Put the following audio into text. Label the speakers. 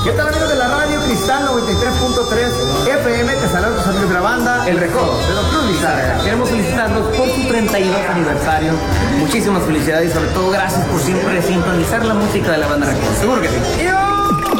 Speaker 1: ¿Qué tal, amigos de la radio Cristal 93.3 FM? Te saludan tus amigos de la banda El Recodo de Don Cruz Lizárraga.
Speaker 2: Queremos felicitarlos por su 32 aniversario. Muchísimas felicidades y sobre todo gracias por siempre sintonizar la música de la banda Recodo.
Speaker 1: Seguro que sí.